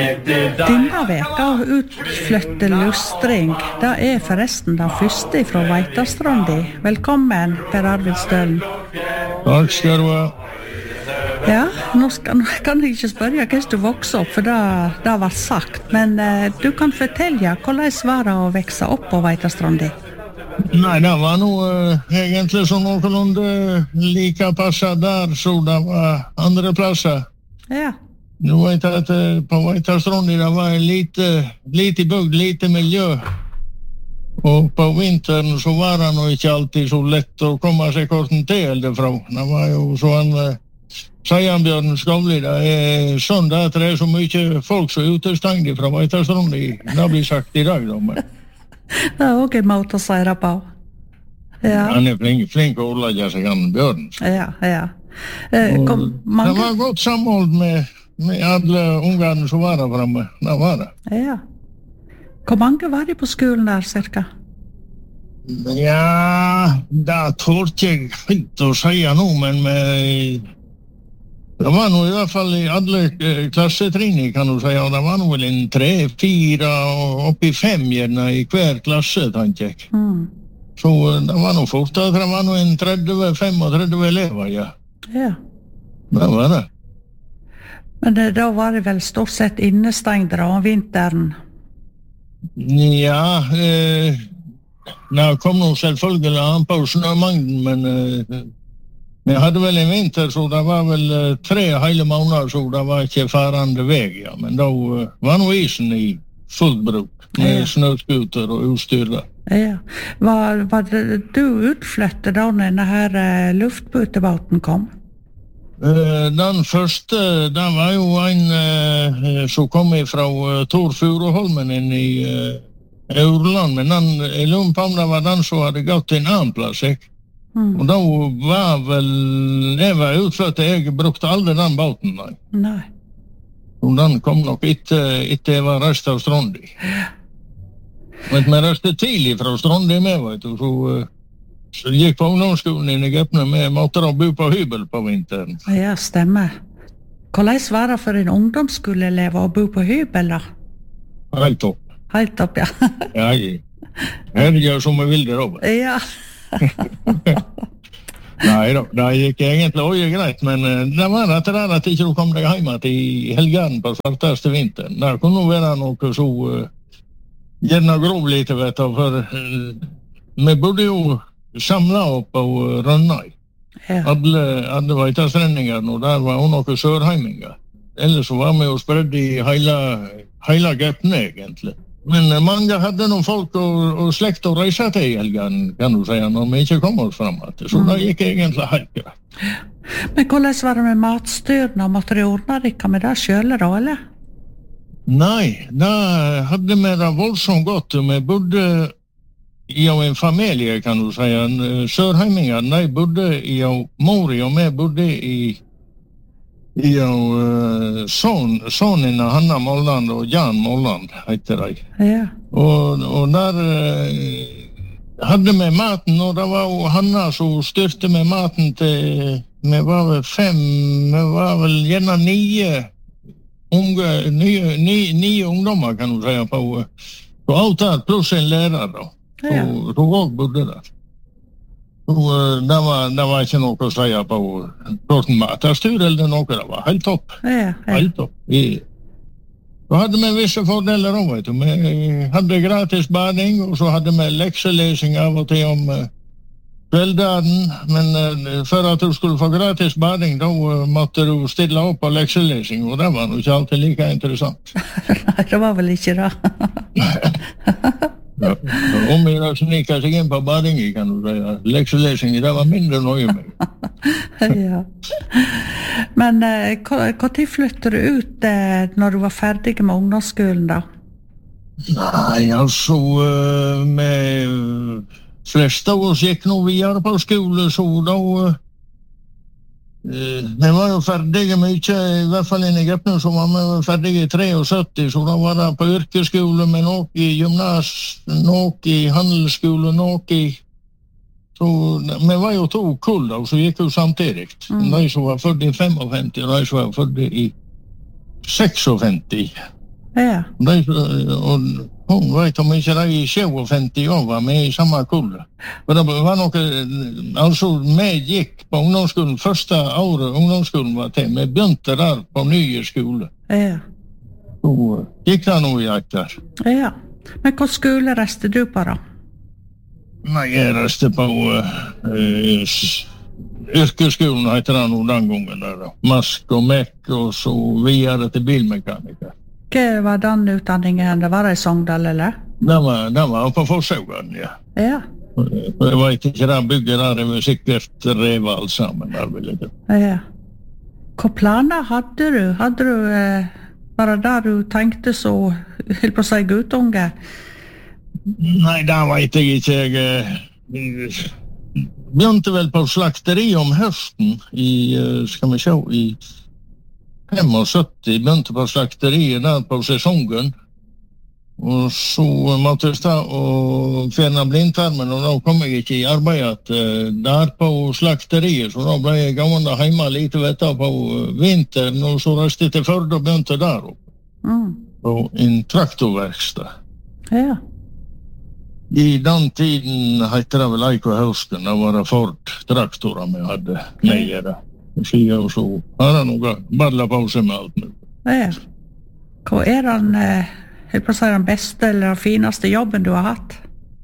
Denne veka utflytte lustring, det forresten den første fra Veitastrandi. Velkommen, Per Arvid Stølen. Takk skal du ha. Ja, nå kan jeg ikke spørre hvordan du vokste opp, for det var sagt. Men du kan fortelle, hvordan var det å vokse opp på Veitastrandi? Nei, det var noe egentlig som noenlunde like passet der, så det var andre plasser. Ja. Du vet at på Veitastrandi det var lite bygd, lite miljø. Og på vinteren så var det nå ikke alltid så lett å komme seg korten til derfra. Det var jo sånn, Seianbjørn Skavli, det sånn at det så mye folk som utestengt fra Veitastrandi. Det blir sagt I dag, da. Det også en måte å si det på. Ja. Han flink å ordlegge seg an Bjørn. Ja. Det var godt samhold med alle ungene som var der fremme. Det var det. Ja. Hvor mange var de på skolen der, cirka? Ja, det tålte jeg helt å si nå, men det var nå I hvert fall I alle klassetrinner, kan du si, og det var nå vel en 3, 4 og opp I 5 gjerne I hver klasse, tenkte jeg. Så det var nå fort, det var nå en 30-35 elever, ja. Ja. Det var det. Men da var det vel stort sett innestengt om vinteren? Ja, det kom nå selvfølgelig an på snømangden, men vi hadde vel en vinter, så det var vel 3 hele måneder, så det var ikke farende vei, ja. Men da var nå isen I fullt bruk, med snøskuter og utstyr der. Ja. Var du utflyttet da denne her luftbåtebåten kom? Den første, det var jo en som kom fra Tor Furuholmen inn I Aurland, men jeg lurer på om det var den som hadde gått til en annen plass, ikke? Og da var vel, jeg var utflyttet, jeg brukte aldri den båten, nei. Og den kom nok etter jeg var rest av Strandi. Men vi reiste tidlig fra Strandi med, vet du, så gikk på ungdomsskolen I Egypten med måtte da bo på hybel på vinteren. Ja, stemmer. Hvordan var det for en ungdomsskoleelev å bo på hybel, da? Helt opp. Helt opp, ja. Ja, her gjør som jeg vil det over. Ja. Nei da, det gikk egentlig også greit, men det var at ikke du kom deg hjemme til helgen på svarteste vinteren. Det kunne være noe så gjerne grov lite, vet du, for vi bodde jo samlet opp på Rønnøy. Ja. Alle Veitastrendingar, og der var jo noen sørheimingar. Ellers så var vi jo spredd I hele Gøpne, egentlig. Men mange hadde noen folk og slekt å reise til I helgen, kan du si, når vi ikke kom oss frem. Så det gikk egentlig helt greit. Men hvordan var det med matstyrene? Måtte de ordne dere med det selv, da, eller? Nei, da hadde vi det voldsomt godt. Vi bodde I en familie, kan du si. Sørheimingar, de bodde I Mori, og vi bodde I Sonene Hanna Molland og Jan Molland, heter de. Ja. Og der hadde vi maten, og det var jo Hanna som styrte med maten til, vi var vel 5, vi var vel gjerne 9 ungdommer, kan du si, på avtalt, pluss en lærer da. Ja. Så også bodde der. Det var ikke noe å si på korten matastur eller noe, det var helt topp. Ja. Helt topp. Så hadde vi visse fordeler også, vet du. Vi hadde gratis bading, og så hadde vi lekselesing av og til om kveldagen, men for at du skulle få gratis bading, da måtte du stille opp på lekselesing, og det var jo ikke alltid like interessant. Nei, det var vel ikke det. Ja, om jeg snikker seg inn på badingen, kan du si. Lekselesing, det var mindre nøye med. Ja. Men hva tid flytter du ut når du var ferdig med ungdomsskolen, da? Nei, altså, med fleste av oss gikk nå videre på skole, så da vi var jo ferdige mye, I hvert fall I Egypten, så var vi ferdige I 73, så da var det på yrkesskole, med noe I gymnas, noe I handelsskole, noe I... Så vi var jo 2 kull da, så gikk jo samtidig. De som var født I 55, og de som var født I 56. Ja. Hon vet om inte det är 50 år var med i samma kull. Men det var nog alltså med gick på ungdomsskolan första året ungdomsskolan var till med bönter där på nya skolan. Ja. Så gick det nog jag där. Ja. Men vad skola reste du på då? Nej, jag reste på yrkesskolan heter det nog den gången där då. Mask och meck och så vidare till bilmekaniker. Hva var den utdanningen? Det var i Sogndal, eller? Den var på Forsågan, ja. Ja. Jag vet inte, där bygger där är väl säkert reva allt sammen där vill jag. Ja. Hva planer hade du? Hade du bara där du tänkte så, helt på sig gutunge? Nej, där vet jag inte. Jag begynte väl på slakteri om hösten i, ska man se, i 75, begynte på slakteriet där på säsongen. Och så måtte jag stå och fjärna blindtarmen och då kom jag inte i arbetet där på slakteriet. Så då blev jag gående hemma lite veta på vintern och så reste jag till Förde och begynte där uppe. På en traktorverkstad. Ja. I den tiden hette det väl Eiko Hösten, det var det Ford traktorer jag hade med det. Och så har jag nog badlat på sig med allt nu. Ja. Vad är den bästa eller den finaste jobben du har haft?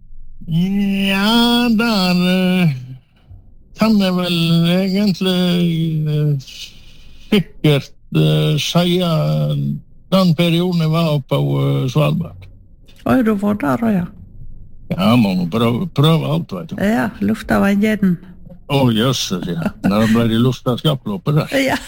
Ja, där kan jag väl egentligen säkert säga den perioden jag var på Svalbard. Oj, du var där då, ja. Ja, man pröva allt, vet du. Ja, lufta var geden. Jösses, ja. När blev det lufta skapploppet där. Ja.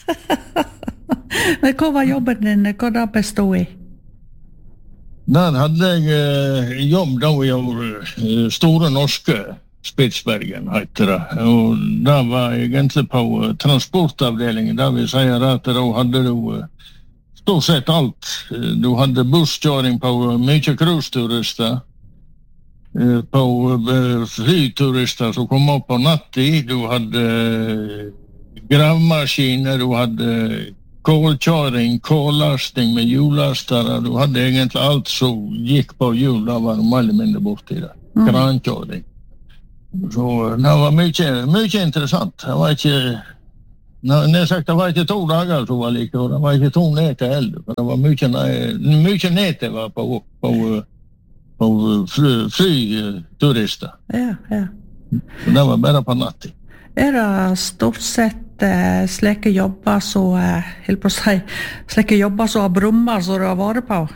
Men vad var jobben din? Vad det bestod i? Där hade jag jobb då i Stora Norska Spitsbergen heter det. Och där var jag egentligen på transportavdelningen. Där vill säga att då hade du stort sett allt. Du hade busskörning på mycket cruise-turister. På flygturister som kom upp på natten. Du hade gravmaskiner, du hade kolkörning, kollastning med hjullastare. Du hade egentligen allt som gick på hjul. Där var de väldigt mindre bort i det. Krankörning. Så det var mycket intressant. Det var inte... När jag sagt det var inte 2 dagar så var lika. Det var inte 2 nätter heller. Det var mycket nätter var på flygturister. Ja. Det var bara på natten. Är det stort sett släcke jobba så helt på sig släcke jobba så brummar så det har varit på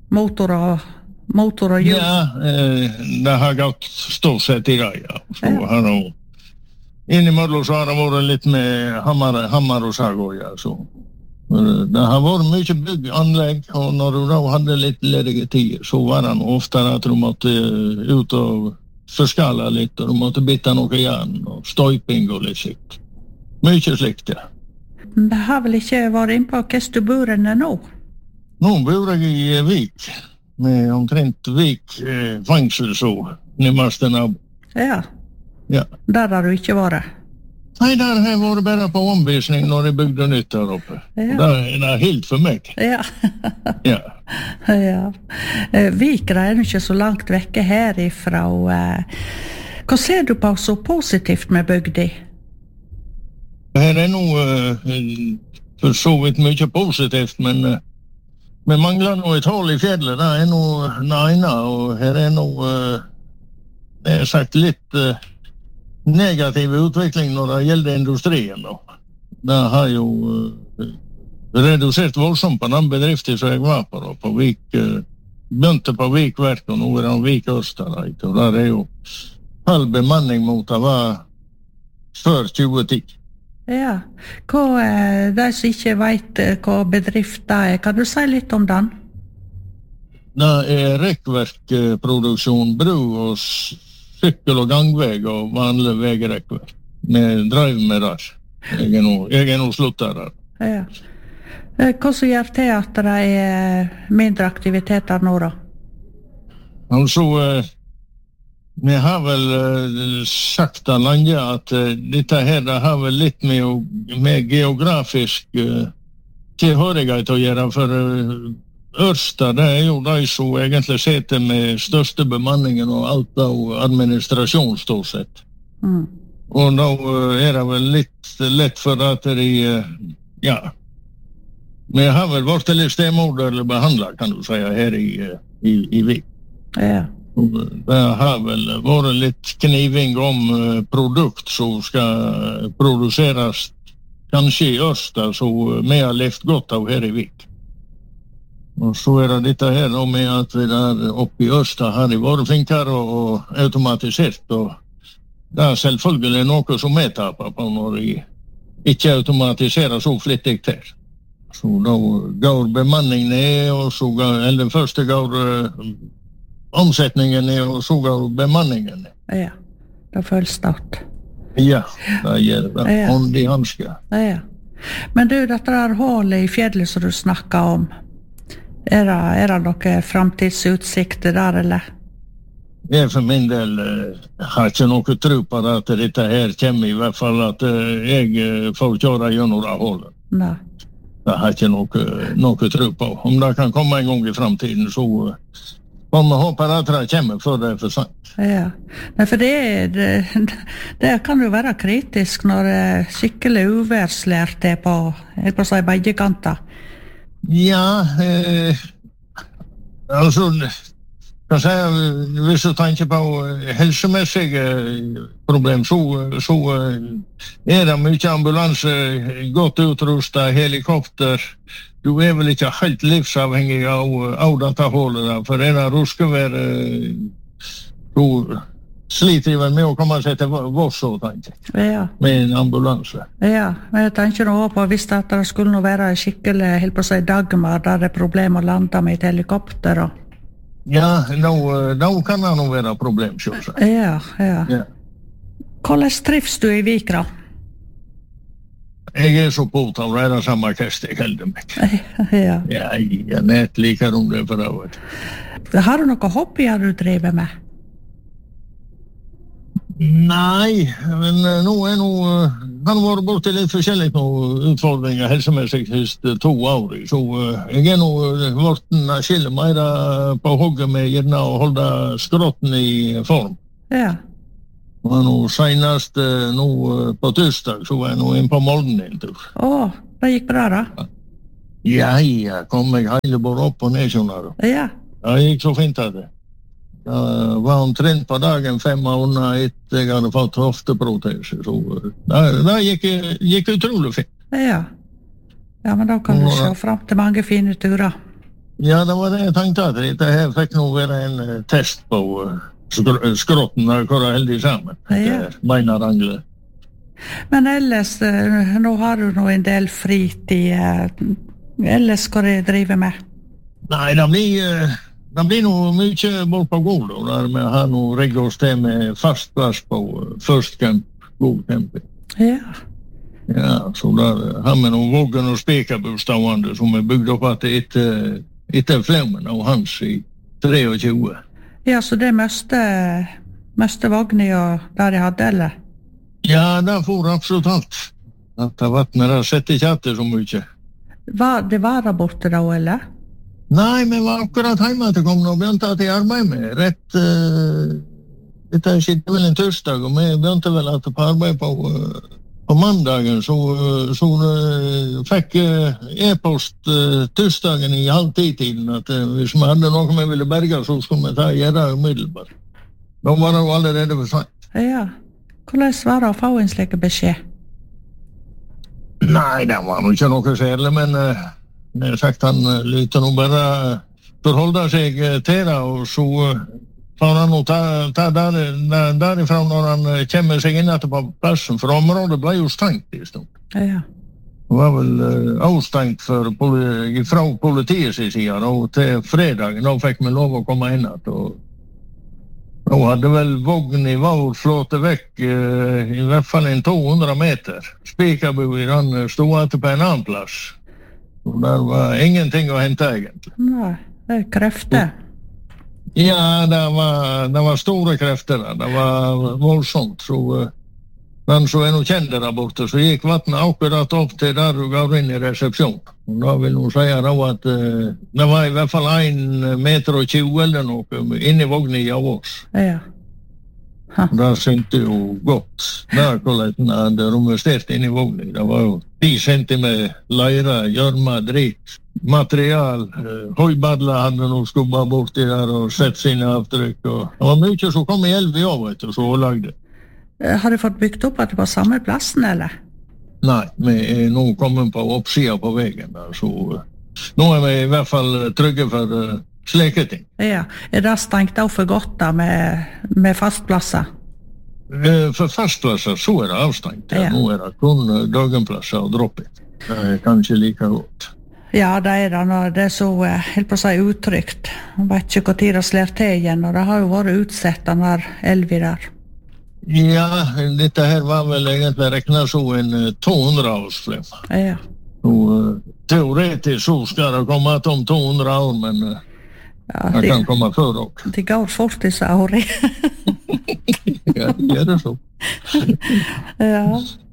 motor och hjul? Ja, det har gått stort sett i det, ja. Så har nog inemellan så har det varit lite med hammar och sagor, ja. Så det har varit mycket bygganlägg och när du då hade lite lediga tid så var det ofta att du måste ut och förskalla lite och du måste byta några järn och stöjping och lite sikt. Mycket slikt, ja. Det har väl inte varit in på Kestuburen ännu? Nu bor jag i Vik med omtrent Vik fängsel så närmast en av. Ja. Ja. Där har du inte varit? Nej, där har jag varit bara på omvisning när det byggde nytt där uppe. Ja. Det är helt för mycket. Ja. Ja. Ja. Vikra är inte så långt väck härifrån. Vad ser du på så positivt med bygdi? Det här är nog för så vitt mycket positivt, men manglar nog ett hål i fjället. Det är nog näna och här är nog det är sagt lite negativ utveckling när det gäller industrin då. Det har ju reducerat våldsamt på den bedriften som jag var på då, på Vik, bönte på Vikverk och nu är det Vik Österrike och där är ju halv bemanning mot att vara för 2010. Ja, de som ikke vet hva bedrift det er, kan du si litt om den? Det är räckverkproduktion, bro och cykel- och gangväg och vanlig vägräckverk med drive med där. Jag är nog sluttat där. Ja. Hva som gjør til at det er mindre aktiviteter nå da? Alltså, vi har väl sagt länge att detta här har väl lite med geografisk tillhörighet att göra för Ørsta, det jo de som egentlig sitter med største bemanningen og alt av administrasjon stort sett. Og da det vel litt lett for at de, vi har vel vært litt stemoderlig behandlet, kan du si, her i Vik. Ja. Det har vel vært litt kniving om produkt som skal produseres kanskje i Ørsta, så vi har levt godt av her i Vik. Og så det dette her nå med at vi der oppe i Ørsta har de vært flinkere og automatisert, og det selvfølgelig noe som vi taper på når de ikke automatiserer så flittig til. Så da går bemanningen ned, og så eller første går omsetningen ned, og så går bemanningen ned. Ja, det føles stort. Ja, det gjør det. Hånd i hanske. Ja. Men du, dette der hålet i fjellet som du snakket om, det noen framtidsutsikter der, eller? Jeg for min del har ikke noe tro på at dette her kommer, i hvert fall at jeg får kjøre gjennom det hålet. Nei. Det har ikke noe tro på. Om det kan komme en gang i fremtiden, så må vi håpe at det kommer før det for sent. Ja, nei, for det kan jo være kritisk når det skikkelig uværslært på si begge kanter. Ja, altså, kan si, hvis du tenker på helsemessige problem, så det mye ambulanse, godt utrustet helikopter. Du vel ikke helt livsavhengig av dette hålet, for det ruskevær, så sliter de vel med å komme seg til Voss, tenker jeg, med en ambulanse. Ja, men jeg tenker nå på hvis det skulle være skikkelig, helt på å si Dagmar, der det problem å lande med et helikopter. Ja, nå kan det nok være problem, selvsagt. Ja. Hvordan trives du i Vik, da? Jeg så påtatt, det det samme kastet jeg helder meg. Ja. Jeg nett liker om det for øvrigt. Har du noen hobbyer du driver med? Nei, men nå kan det være borte litt forskjellig utfordringer helsemessig siste 2 år. Så jeg nå vært skille mer på hogget med gjerne å holde skrotten i form. Ja. Og nå senest nå på tirsdag så var jeg nå inn på Molden en tur. Det gikk bra da? Ja, kom jeg hele bare opp og ned, skjønner du. Ja. Det gikk så fint av det. Det var omtrent på dagen 5 måneder etter jeg hadde fått hofteprotese. Så det gikk utrolig fint. Ja, men da kan du se frem til mange fine turer. Ja, det var det jeg tenkte at dette her fikk nå være en test på skrotten og hvor det heldig sammen. Beina rangler. Men ellers, nå har du nå en del fritid. Ellers hva du driver med? Nei, det blir noe mye bort på gård, der vi har noe rigget oss til med fast plass på First Camp, god camping. Ja, så der har vi noen vågen og spekabostående som bygd opp etter Flaumen og hans i 23. Ja, så det meste vogner og der jeg hadde, eller? Ja, det får absolutt alt. At vattnet der setter ikke etter så mye. Det var der borte da, eller? Nei, vi var akkurat hjemme til kom og begynte at jeg arbeid med. Dette skjedde vel en tirsdag, og vi begynte vel at på arbeid på mandagen, så fikk e-post tirsdagen i 9:30-tiden, at hvis vi hadde noe vi ville berge, så skulle vi gjøre det umiddelbart. Da var det jo allerede for sent. Ja, hvordan var det å få en slik beskjed? Nei, det var ikke noe særlig, men jeg sagt han lytter nå bare forholde seg til det, og så får han nå ta derifra når han kommer seg inn etter på plassen, for området ble jo stengt i stund. Ja. Det var vel avstengt fra politiets side, og til fredagen da fikk vi lov å komme inn etter, og da hadde vel vogn i vår flåte vekk i hvert fall en 200 meter. Spikabuer, han stod etter på en annen plass. Og der var ingenting å hente egentlig. Nei, det krefter. Ja, det var store krefter der. Det var voldsomt. Så den som noe kjent der borte, så gikk vattnet akkurat opp til der du går inn i resepsjon. Og da vil hun si da at det var i hvert fall 1,20 meter eller noe inni vognen av oss. Ja. Det syntes jo godt. Der hvordan den hadde romestert inn i vognen. Det var jo 10 centimeter leire, gjørma, drit, material. Høybadler hadde noe skubba borti der og sett sine avtrykk. Og det var mye som kom i elv i år, vet du, så hun lagde. Har du fått bygd opp at det var samme plassen, eller? Nei, vi nå kommet på oppsida på veien der, så nå vi i hvert fall trygge for slike ting. Ja, det stengt av for godt da med fastplasser? For fastplasser så det avstengt. Ja. Nå det kun dagenplasser og droppet. Det kanskje like godt. Ja, det det når det så, helt på å si, utrygt. Jeg vet ikke hvor tid det slår til igjen, og det har jo vært utsett den der elvi der. Ja, dette her var vel egentlig reknet så en 200-årsflem. Ja. Og teoretisk så skal det komme om 200 år, men det kan komme før også. Det går fort disse årene. Ja, det gjør det så. Ja.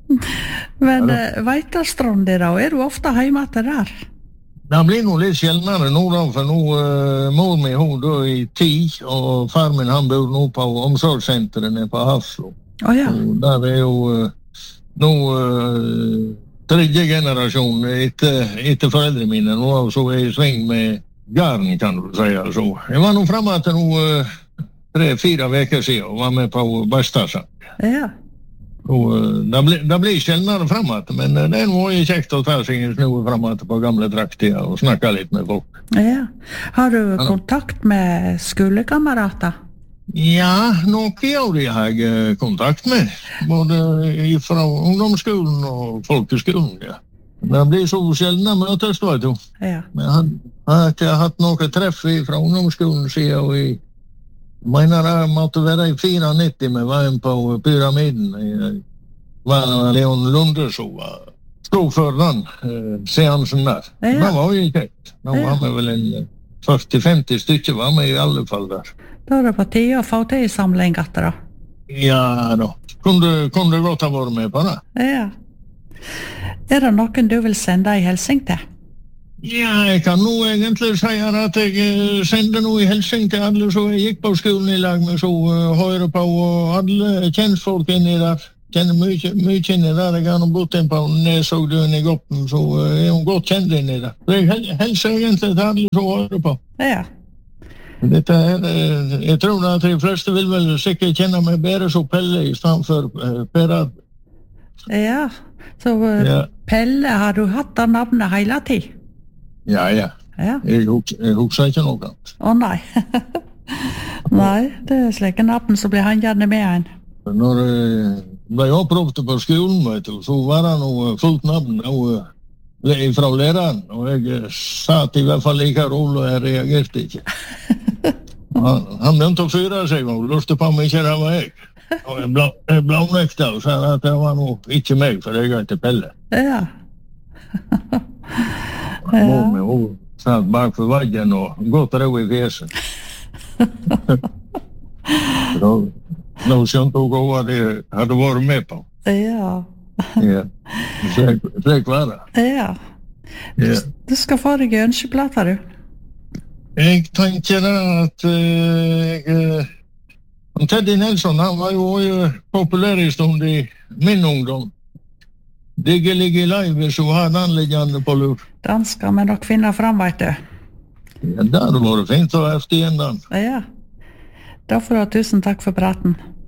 Men Veitastrand da, du ofte hjemme til der? Det blir nå litt sjeldnere nå da, for nå mor mi hun da i 10, og far min han bor nå på omsorgssenteret nede på Hafslo. Ja. Og der jo nå tredje generasjon etter foreldre mine, nå så i sving med garden, kan du si. Så. Jeg var nå fremme til nå 3-4 veker siden og var med på Bastasang. Ja. Og det blir sjeldnere fremover, men det noe kjekt å ta seg en snu fremover på gamle trakter og snakke litt med folk. Ja. Har du kontakt med skolekamerater? Ja, noe av de har jeg kontakt med, både fra ungdomsskolen og folkeskolen, ja. Det blir så sjeldne møtes, vet du. Ja. Men jeg har ikke hatt noe treff fra ungdomsskolen siden, og jeg mener det måtte være i 94 med veien på pyramiden. Det var Leon Lunde som stod for den seansen der. Ja. Det var jo kjekt. Nå var vi vel en 40-50 stykker var vi i alle fall der. Da det på tide å få til i samling etter da? Ja da. Kunne godt ha vært med på det. Ja. Det noen du vil sende i hilsing til? Ja, jeg kan nå egentlig si at jeg sender noe i hilsing til alle som jeg gikk på skolen i lag med, så hører på, og alle kjentfolk inni der. Kjenner mye inni der. Jeg har nå bodd inn på Nesogdøen i Goppen, så hun godt kjent inni der. Så jeg hilser egentlig til alle som hører på. Ja. Dette her, jeg tror at de fleste vil vel sikkert kjenne meg bedre som Pelle i stedet for Per Arvid. Ja, så Pelle, har du hatt det navnet hele tiden? Ja. Jeg husker ikke noe annet. Å nei. Nei, det slike navn så blir han gjerne med en. Når jeg ble oppropte på skolen, vet du, så var det noe fullt navn fra læreren, og jeg satt i hvert fall like rolig, og jeg reagerte ikke. Han begynte å fyre seg og lurte på meg ikke det var jeg. Og jeg blånekta og sa at det var noe ikke meg, for jeg er ikke Pelle. Ja. Mor mi, hun satt bak for vaggen og godt ro i fjeset. Nå skjønte hun hva de hadde vært med på. Ja. Ja, slik var det. Ja. Du skal få deg ønskeplater, du. Jeg tenker at Teddy Nelson, han var jo populær i stund i min ungdom. Digge ligge live, så har den liggende på lur. Den skal vi nok finne fram, vet du. Ja, det hadde vært fint å ha hatt igjen den. Ja. Da får du ha tusen takk for praten.